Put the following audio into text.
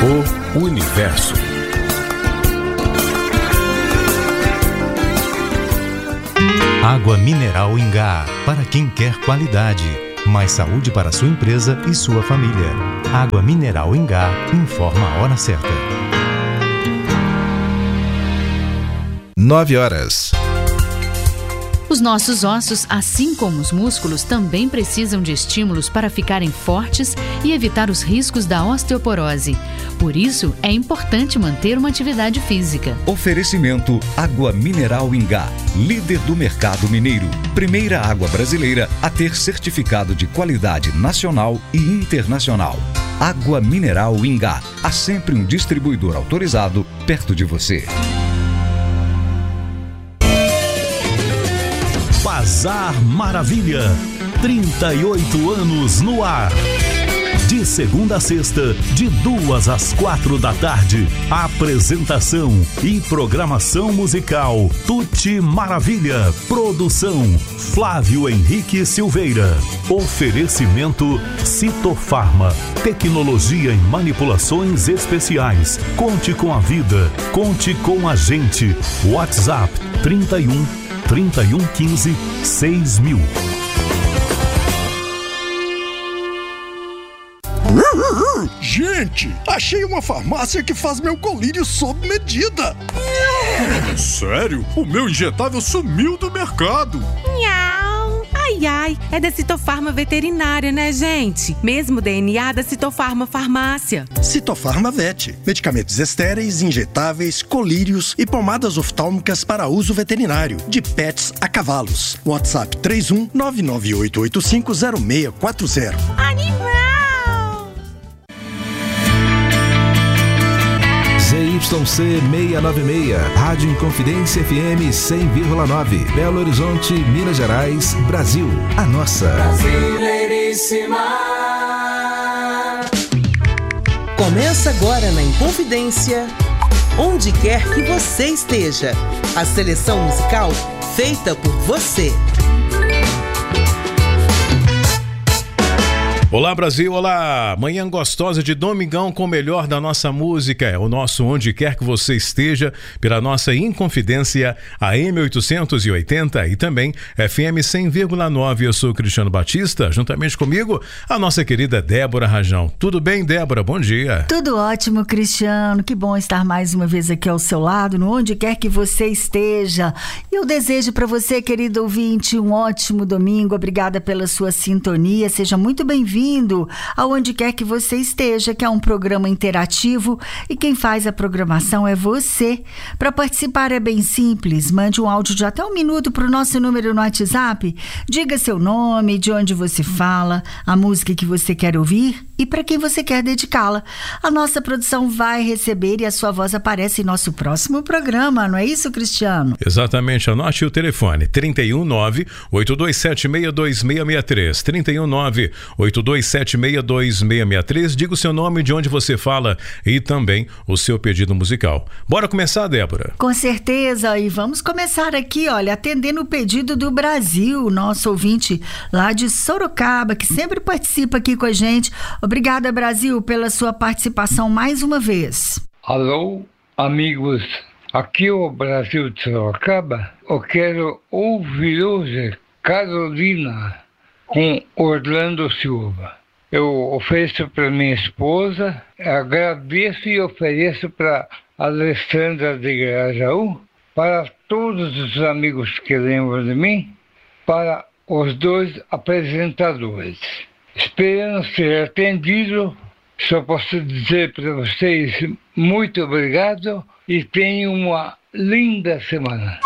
O universo. Água mineral Ingá, para quem quer qualidade. Mais saúde para sua empresa e sua família. Água mineral Ingá informa a hora certa. 9h. Os nossos ossos, assim como os músculos, também precisam de estímulos para ficarem fortes e evitar os riscos da osteoporose. Por isso, é importante manter uma atividade física. Oferecimento Água Mineral Ingá, líder do mercado mineiro. Primeira água brasileira a ter certificado de qualidade nacional e internacional. Água Mineral Ingá. Há sempre um distribuidor autorizado perto de você. Bazar Maravilha, 38 anos no ar. De segunda a sexta, de 2 às 4 da tarde. Apresentação e programação musical Tuti Maravilha. Produção Flávio Henrique Silveira. Oferecimento Citofarma. Tecnologia em manipulações especiais. Conte com a vida. Conte com a gente. WhatsApp 3115 6000. Gente, achei uma farmácia que faz meu colírio sob medida. Sério? O meu injetável sumiu do mercado. Ai, é da Citofarma Veterinária, né, gente? Mesmo DNA da Citofarma Farmácia. Citofarma Vet. Medicamentos estéreis, injetáveis, colírios e pomadas oftálmicas para uso veterinário. De pets a cavalos. WhatsApp 31-998850640. Animal! ZYC 696, Rádio Inconfidência FM 100,9, Belo Horizonte, Minas Gerais, Brasil. A nossa Brasileiríssima. Começa agora na Inconfidência, onde quer que você esteja. A seleção musical feita por você. Olá Brasil, olá! Manhã gostosa de domingão com o melhor da nossa música. É o nosso Onde Quer Que Você Esteja, pela nossa Inconfidência AM 880 e também FM 100,9. Eu sou o Cristiano Batista, juntamente comigo, a nossa querida Débora Rajão. Tudo bem, Débora? Bom dia. Tudo ótimo, Cristiano. Que bom estar mais uma vez aqui ao seu lado, no Onde Quer Que Você Esteja. E eu desejo para você, querido ouvinte, um ótimo domingo. Obrigada pela sua sintonia. Seja muito bem-vindo aonde quer que você esteja, que é um programa interativo e quem faz a programação é você. Para participar é bem simples, mande um áudio de até 1 minuto para o nosso número no WhatsApp, diga seu nome, de onde você fala, a música que você quer ouvir e para quem você quer dedicá-la. A nossa produção vai receber e a sua voz aparece em nosso próximo programa, não é isso, Cristiano? Exatamente, anote o telefone 319-8276-2663, 319-8276-2663, diga o seu nome, de onde você fala e também o seu pedido musical. Bora começar, Débora? Com certeza, e vamos começar aqui, olha, atendendo o pedido do Brasil, nosso ouvinte lá de Sorocaba, que sempre participa aqui com a gente. Obrigada, Brasil, pela sua participação mais uma vez. Alô, amigos. Aqui é o Brasil de Sorocaba. Eu quero ouvir hoje Carolina com Orlando Silva. Eu ofereço para minha esposa, agradeço e ofereço para Alessandra de Grajaú, para todos os amigos que lembram de mim, para os 2 apresentadores. Esperando ser atendido, só posso dizer para vocês muito obrigado e tenham uma linda semana.